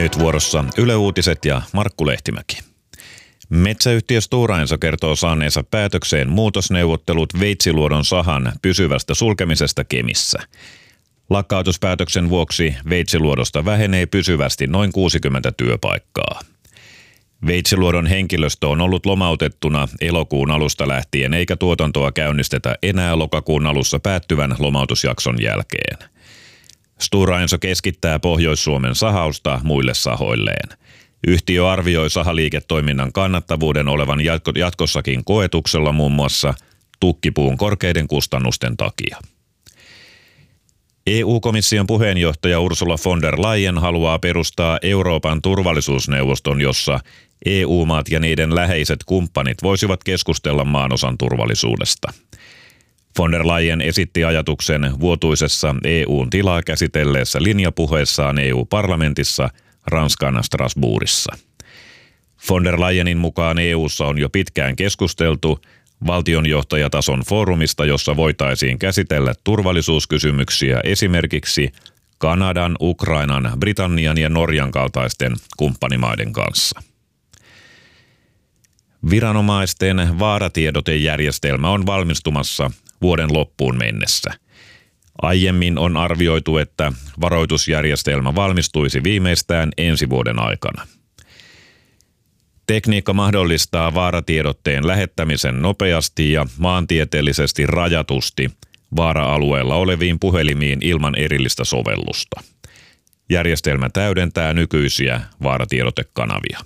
Nyt vuorossa Yle Uutiset ja Markku Lehtimäki. Metsäyhtiö Stora Enso kertoo saaneensa päätökseen muutosneuvottelut Veitsiluodon sahan pysyvästä sulkemisesta Kemissä. Lakkautuspäätöksen vuoksi Veitsiluodosta vähenee pysyvästi noin 60 työpaikkaa. Veitsiluodon henkilöstö on ollut lomautettuna elokuun alusta lähtien, eikä tuotantoa käynnistetä enää lokakuun alussa päättyvän lomautusjakson jälkeen. Stora Enso keskittää Pohjois-Suomen sahausta muille sahoilleen. Yhtiö arvioi sahaliiketoiminnan kannattavuuden olevan jatkossakin koetuksella muun muassa tukkipuun korkeiden kustannusten takia. EU-komission puheenjohtaja Ursula von der Leyen haluaa perustaa Euroopan turvallisuusneuvoston, jossa EU-maat ja niiden läheiset kumppanit voisivat keskustella maanosan turvallisuudesta. Von der Leyen esitti ajatuksen vuotuisessa EU:n tilaa käsitelleessä linjapuheessaan EU-parlamentissa Ranskan Strasbourgissa. Von der Leyenin mukaan EU:ssa on jo pitkään keskusteltu valtionjohtajatason foorumista, jossa voitaisiin käsitellä turvallisuuskysymyksiä esimerkiksi Kanadan, Ukrainan, Britannian ja Norjan kaltaisten kumppanimaiden kanssa. Viranomaisten vaaratiedotejärjestelmä on valmistumassa vuoden loppuun mennessä. Aiemmin on arvioitu, että varoitusjärjestelmä valmistuisi viimeistään ensi vuoden aikana. Tekniikka mahdollistaa vaaratiedotteen lähettämisen nopeasti ja maantieteellisesti rajatusti vaara-alueella oleviin puhelimiin ilman erillistä sovellusta. Järjestelmä täydentää nykyisiä vaaratiedotekanavia.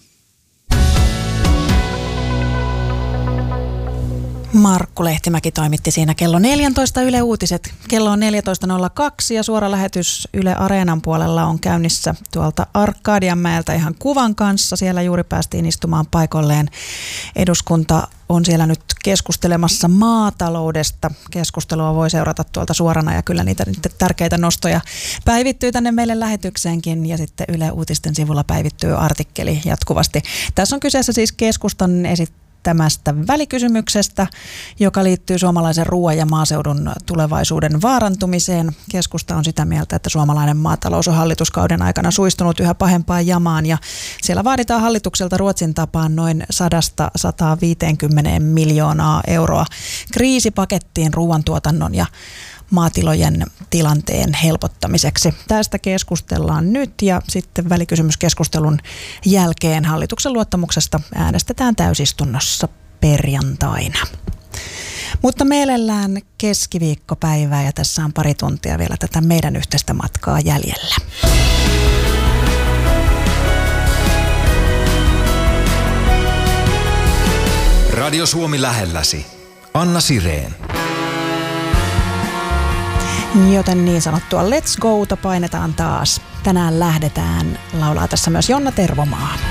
Markku Lehtimäki toimitti siinä kello 14 Yle Uutiset. Kello on 14.02 ja suora lähetys Yle Areenan puolella on käynnissä tuolta Arkadianmäeltä ihan kuvan kanssa. Siellä juuri päästiin istumaan paikalleen. Eduskunta on siellä nyt keskustelemassa maataloudesta. Keskustelua voi seurata tuolta suorana ja kyllä niitä tärkeitä nostoja päivittyy tänne meille lähetykseenkin ja sitten Yle Uutisten sivulla päivittyy artikkeli jatkuvasti. Tässä on kyseessä siis keskustan tämästä välikysymyksestä, joka liittyy suomalaisen ruoan ja maaseudun tulevaisuuden vaarantumiseen. Keskusta on sitä mieltä, että suomalainen maatalous on hallituskauden aikana suistunut yhä pahempaan jamaan ja siellä vaaditaan hallitukselta Ruotsin tapaan noin 100-150 miljoonaa euroa kriisipakettiin ruoantuotannon ja maatilojen tilanteen helpottamiseksi. Tästä keskustellaan nyt ja sitten välikysymyskeskustelun jälkeen hallituksen luottamuksesta äänestetään täysistunnossa perjantaina. Mutta mielellään keskiviikkopäivää ja tässä on pari tuntia vielä tätä meidän yhteistä matkaa jäljellä. Radio Suomi lähelläsi. Anna Sireen. Joten niin sanottua Let's Gota painetaan taas. Tänään lähdetään, laulaa tässä myös Jonna Tervomaa.